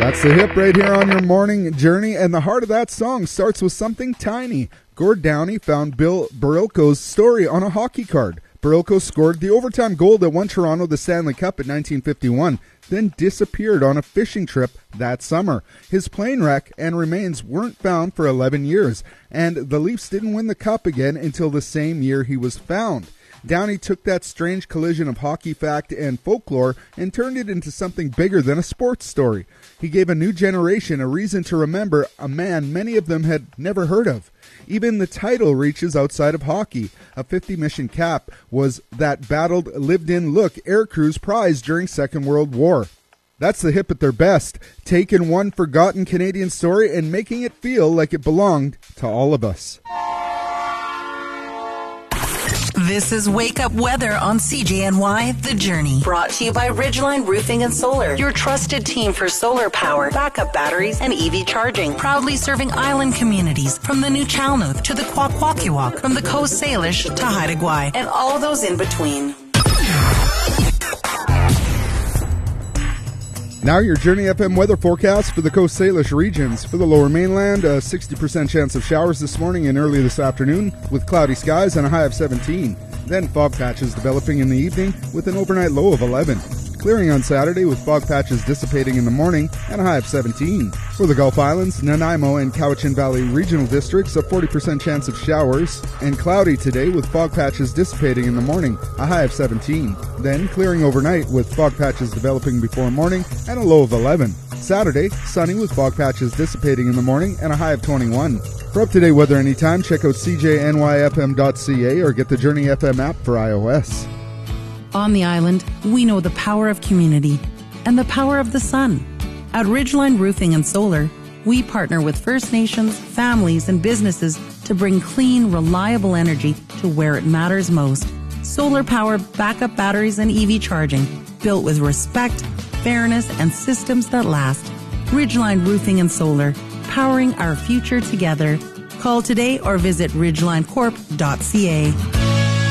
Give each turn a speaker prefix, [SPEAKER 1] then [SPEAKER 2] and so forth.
[SPEAKER 1] That's the hip right here on your morning journey, and the heart of that song starts with something tiny. Gord Downie found Bill Barilko's story on a hockey card. Barilko scored the overtime goal that won Toronto the Stanley Cup in 1951, then disappeared on a fishing trip that summer. His plane wreck and remains weren't found for 11 years, and the Leafs didn't win the Cup again until the same year he was found. Downie took that strange collision of hockey fact and folklore and turned it into something bigger than a sports story. He gave a new generation a reason to remember a man many of them had never heard of. Even the title reaches outside of hockey. A 50-mission cap was that battled, lived-in look aircrews prized during Second World War. That's the hip at their best, taking one forgotten Canadian story and making it feel like it belonged to all of us.
[SPEAKER 2] This is Wake Up Weather on CJNY The Journey. Brought to you by Ridgeline Roofing and Solar, your trusted team for solar power, backup batteries, and EV charging. Proudly serving island communities from the New Chalnooth to the Kwakwaka'wakw, from the Coast Salish to Haida Gwaii, and all those in between.
[SPEAKER 1] Now your Journey FM weather forecast for the Coast Salish regions. For the lower mainland, a 60% chance of showers this morning and early this afternoon with cloudy skies and a high of 17. Then fog patches developing in the evening with an overnight low of 11. Clearing on Saturday with fog patches dissipating in the morning and a high of 17. For the Gulf Islands, Nanaimo and Cowichan Valley regional districts, a 40% chance of showers and cloudy today with fog patches dissipating in the morning, a high of 17. Then clearing overnight with fog patches developing before morning and a low of 11. Saturday, sunny with fog patches dissipating in the morning and a high of 21. For up-to-date weather anytime, check out cjnyfm.ca or get the Journey FM app for iOS.
[SPEAKER 2] On the island, we know the power of community and the power of the sun. At Ridgeline Roofing and Solar, we partner with First Nations, families, and businesses to bring clean, reliable energy to where it matters most. Solar power, backup batteries, and EV charging, built with respect, fairness, and systems that last. Ridgeline Roofing and Solar, powering our future together. Call today or visit ridgelinecorp.ca.